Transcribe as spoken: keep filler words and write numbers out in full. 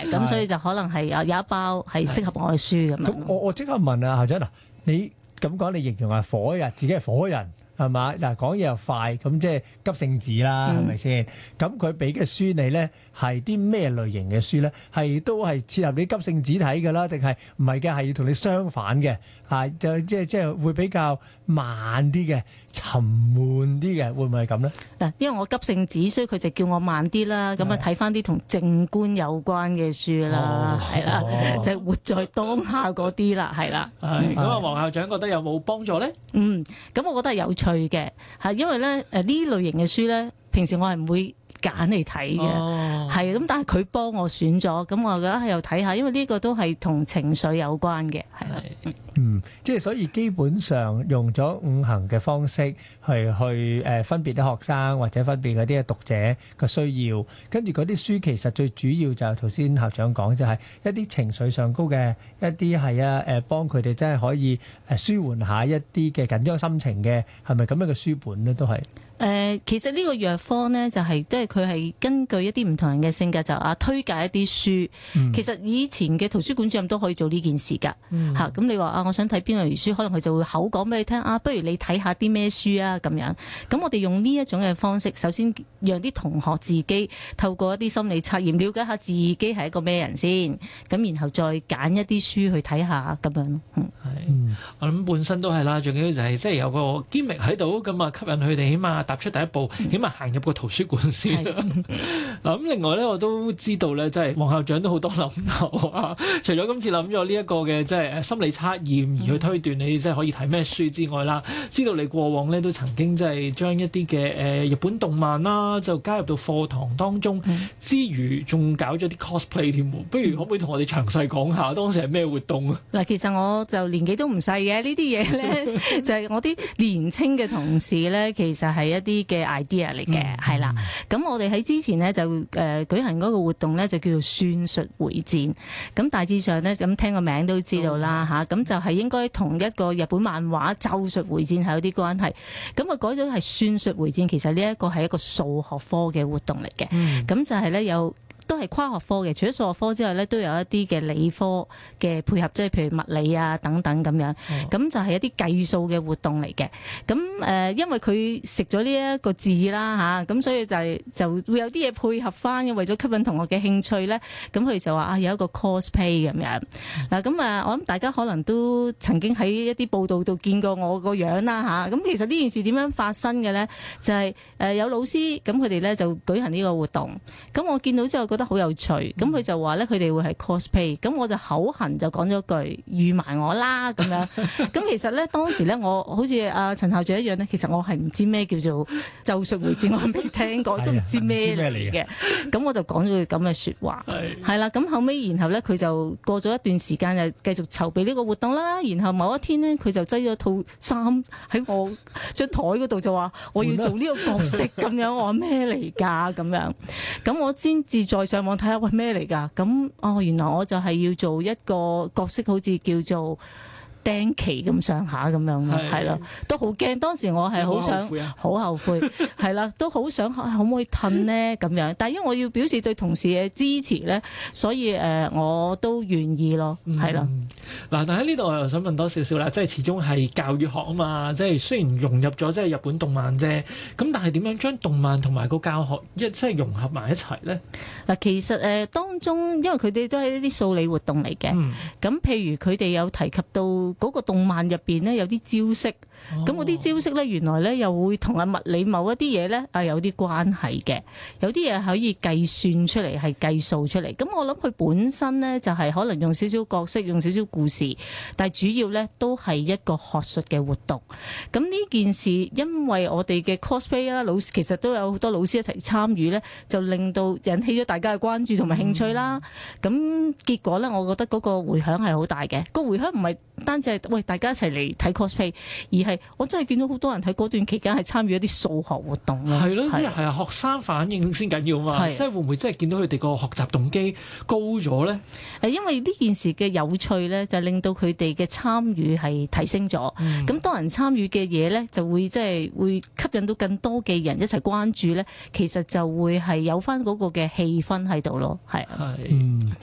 嘅，咁所以就可能係有有一包係適合我嘅書咁樣。 咁我我即刻問啊，校長嗱，你咁講，你形容係火人，自己係火人。係嘛？嗱，講嘢又快，咁即係急性子啦，係咪先？咁佢俾嘅書你咧係啲咩類型嘅書咧？係都係切合你急性子睇㗎啦，定係唔係嘅？係要同你相反嘅，啊，即係即係會比較慢啲嘅、沉悶啲嘅，會唔會係咁咧？ 嗱，因為我急性子，所以佢就叫我慢啲啦。咁啊，睇翻啲同靜觀有關嘅書啦，係啦，就係活在當下嗰啲啦，係啦。 係咁啊，黃校長覺得有冇幫助咧？ 嗯，咁我覺得係有趣嘅，係因為咧誒呢類型嘅書咧，平時我係唔會揀嚟睇嘅，係咁、哦，但係佢幫我選咗，咁我覺得係又睇下，因為呢個都係同情緒有關嘅，係啦。 嗯，即係所以基本上用咗五行嘅方式去去誒分別啲學生或者分別嗰啲嘅讀者嘅需要，跟住嗰啲書其實最主要就係頭先校長講，就係一啲情緒上高嘅一啲係啊誒幫佢哋真係可以誒舒緩下一啲嘅緊張心情嘅，係咪咁樣嘅書本咧？都係。 誒、呃，其實呢個藥方咧，就係即係佢係根據一啲唔同人嘅性格，就啊推介一啲書。嗯、其實以前嘅圖書館主任都可以做呢件事㗎。嚇、嗯，咁、啊、你話啊，我想睇邊類書，可能佢就會口講俾你聽啊，不如你睇下啲咩書啊咁樣。咁我哋用呢一種嘅方式，首先讓啲同學自己透過一啲心理測驗，了解下自己係一個咩人先。咁然後再揀一啲書去睇下咁樣。嗯， 係，我諗本身都係啦，最緊要就係即係有個堅力喺度，咁啊吸引佢哋，起碼踏出第一步，起碼行入個圖書館先啦。嗱咁另外咧，我都知道咧，即係黃校長都好多諗頭啊。除咗今次諗咗呢一個嘅即係心理測驗而去推斷你即係可以睇咩書之外啦，知道你過往咧都曾經即係將一啲嘅誒日本動漫啦，就加入到課堂當中，之餘仲搞咗啲 cosplay 添。不如可唔可以同我哋詳細講下當時係咩活動啊？ 嗱，其實我就年紀都唔細嘅，呢啲嘢咧就係我啲年青嘅同事咧，其實係一啲嘅 idea 嚟嘅，係啦、嗯。咁我哋喺之前呢，就誒、呃、舉行嗰個活動咧，就叫做算術會戰。咁大致上咧，咁聽個名都知道啦嚇。咁、嗯啊、就係應該同一個日本漫畫咒術會戰係有啲關係。咁啊改咗係算術會戰，其實呢一個係一個數學科嘅活動嚟嘅。咁、嗯、就係咧有。都係跨學科嘅，除咗數學科之外咧，都有一啲嘅理科嘅配合，即係譬如物理啊等等咁樣。咁、哦、就係一啲計數嘅活動嚟嘅。咁誒、呃，因為佢食咗呢一個字啦嚇，咁、啊、所以就係就會有啲嘢配合翻嘅，為咗吸引同學嘅興趣咧，咁佢就話啊有一個 cosplay 咁樣。嗱咁啊，我諗大家可能都曾經喺一啲報道度見過我個樣啦嚇。咁、啊、其實呢件事點樣發生嘅咧？就係、是、誒、呃、有老師咁佢哋咧就舉行呢個活動。咁我見到之後覺得好有趣，咁佢就話咧佢哋會係 cosplay，咁我就口痕就講咗句預埋我啦咁樣。咁其實咧當時咧我好似阿陳校長一樣咧，其實我係唔知咩叫做咒術迴戰，我係未聽過，都唔知咩嚟嘅。咁我就講咗句咁嘅説話，係啦。咁後尾然後咧佢就過咗一段時間，就繼續籌備呢個活動啦。然後某一天咧佢就擠咗套衫喺我張台嗰度，就話我要做呢個角色咁樣。我話咩嚟㗎咁樣？咁我先至再上網睇下，喂咩嚟㗎？咁哦，原來我就係要做一個角色，好似叫做釘奇咁上下咁樣咯，係咯，都好驚。當時我係好想，好後悔，係啦，都好想可唔可以褪呢咁樣？但係因為我要表示對同事嘅支持咧，所以誒、呃、我都願意咯，係啦。 嗱、嗯，但喺呢度我又想問多少少啦，即係始終係教育學啊嘛，即係雖然融入咗即係日本動漫啫，咁但係點樣將動漫同埋個教學一即係融合埋一齊咧？嗱， 其實誒、呃、當中，因為佢哋都係一啲數理活動嚟嘅，咁、嗯、譬如佢哋有提及到嗰個動漫入邊咧有啲招式，咁嗰啲招式咧原來咧又會同啊物理某一啲嘢咧啊有啲關係嘅，有啲嘢可以計算出嚟，係計數出嚟。咁我諗佢本身咧就係可能用少少角色，用少少故事，但係主要咧都係一個學術嘅活動。咁呢件事因為我哋嘅 cosplay 啦，老師其實都有好多老師一齊參與咧，就令到引起咗大家嘅關注同埋興趣啦。咁、嗯、結果咧，我覺得嗰個迴響係好大嘅。個迴響唔係單止係喂大家一齊嚟睇 cosplay， 而係我真係見到好多人喺嗰段期間係參與一啲數學活動咯。係咯， 係啊，學生反應先緊要嘛。即係會唔會真係見到佢哋個學習動機高咗咧？誒，因為呢件事嘅有趣咧，就令到佢哋嘅參與係提升咗。咁、嗯、多人參與嘅嘢咧，就會即係會吸引到更多嘅人一齊關注咧。其實就會係有翻嗰個嘅氣氛喺度咯。係。係。嗯。